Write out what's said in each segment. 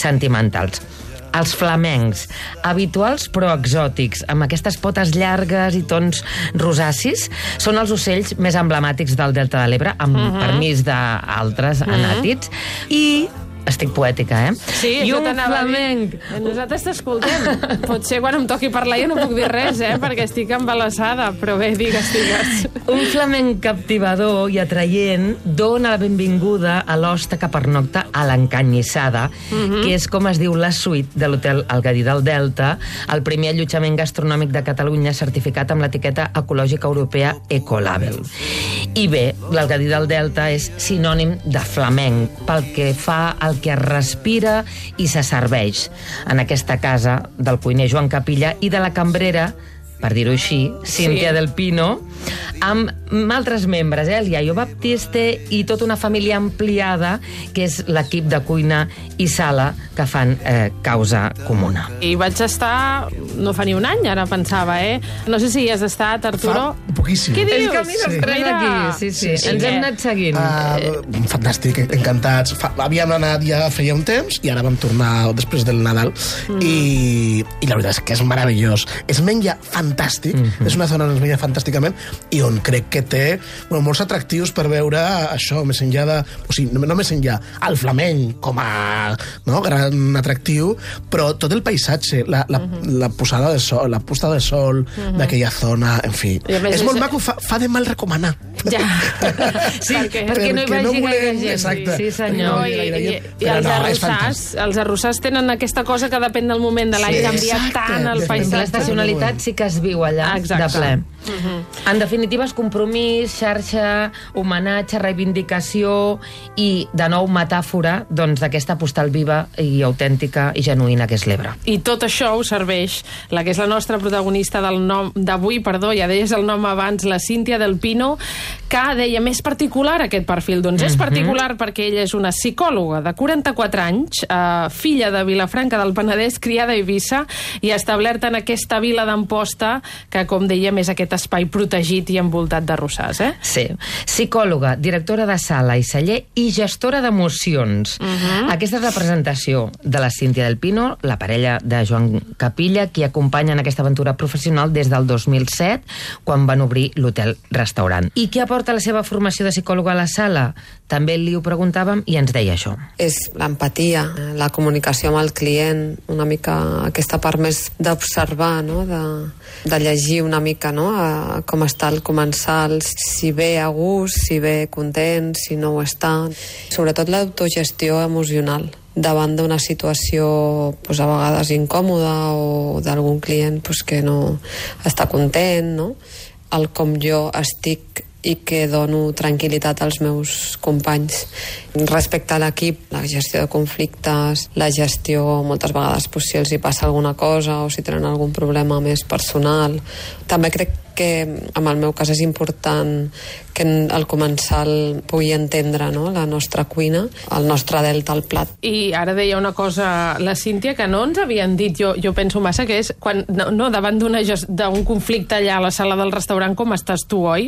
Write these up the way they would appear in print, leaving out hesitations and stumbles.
sentimentals. Els flamencs, habituals però exòtics, amb aquestes potes llargues i tons rosacis, són els ocells més emblemàtics del Delta de l'Ebre, amb permís d'altres anàtids, i... Estic poètica, Sí, i un flamenc. Nosaltres t'escoltem. Potser quan em toqui parlar jo no puc dir res, perquè estic embalassada, però bé, digues. Un flamenc captivador i atraient dona la benvinguda a l'hoste que pernocta a l'Encanyissada, que és com es diu la suite de l'Hotel El Gadí del Delta, el primer allotjament gastronòmic de Catalunya certificat amb l'etiqueta ecològica europea Ecolabel. I bé, l'El Gadí del Delta és sinònim de flamenc, pel que fa al que es respira i se serveix en aquesta casa del cuiner Joan Capilla i de la cambrera, per dir-ho així, Cíntia del Pino, amb altres membres, el Iaio Baptiste i tota una família ampliada, que és l'equip de cuina i sala que fan causa comuna. I vaig estar, no fa ni un any, ara pensava, No sé si hi has estat, Arturo. Fa poquíssim. Què dius? És que a mi després aquí, sí. Ens hem anat seguint. Fantàstic, encantats. Havíem anat ja feia un temps i ara vam tornar després del Nadal i la veritat és que és meravellós. Es menja fantàstic, és una zona on es menja fantàsticament i on crec que té molts atractius per veure això, més enllà de... O sigui, no més enllà, el flamenc com a gran atractiu, però tot el paisatge, la posada de sol, la posta de sol d'aquella zona, en fi. És molt maco, fa de mal recomanar. Ja. Sí, perquè no hi vagi gaire gent. Exacte. Sí, senyor. I els arrossars tenen aquesta cosa que depèn del moment de l'any, canvia tant el paisatge. L'estacionalitat sí que es viu allà de ple. En definitiva, és compromís, xarxa, homenatge, reivindicació i, de nou, metàfora d'aquesta postal viva i autèntica i genuïna que és l'Ebre. I tot això ho serveix la que és la nostra protagonista d'avui, ja deies el nom abans, la Cíntia del Pino, que deia, més particular aquest perfil. Doncs és particular perquè ella és una psicòloga de 44 anys, filla de Vilafranca del Penedès, criada a Eivissa i establerta en aquesta vila d'Amposta, que, com dèiem, és aquest espai protegit i envoltat d'arrossars, Sí. Psicòloga, directora de sala i celler i gestora d'emocions. Aquesta és la presentació de la Cíntia del Pino, la parella de Joan Capilla, qui acompanya en aquesta aventura professional des del 2007, quan van obrir l'hotel-restaurant. I què aporta la seva formació de psicòloga a la sala? També li ho preguntàvem i ens deia això. És l'empatia, la comunicació amb el client, una mica aquesta part més d'observar, de llegir una mica com està el comensal, si ve a gust, si ve content, si no ho està. Sobretot l'autogestió emocional davant d'una situació a vegades incòmoda o d'algun client que no està content, el com jo estic i que dono tranquil·litat als meus companys. Respecte a l'equip, la gestió de conflictes, la gestió moltes vegades si els hi passa alguna cosa o si tenen algun problema més personal. També crec que en el meu cas és important que el comensal pugui entendre la nostra cuina, el nostre delta al plat. I ara deia una cosa la Cíntia que no ens havien dit, jo penso massa, que és quan, davant d'un conflicte allà a la sala del restaurant, com estàs tu, oi?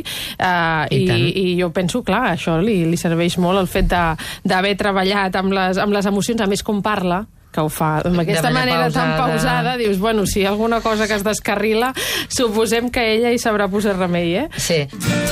I jo penso, clar, això li serveix molt el fet d'haver treballat amb les emocions, a més com parla, que ho fa d'aquesta manera tan pausada, dius, si hi ha alguna cosa que es descarrila, suposem que ella hi sabrà posar remei, Sí.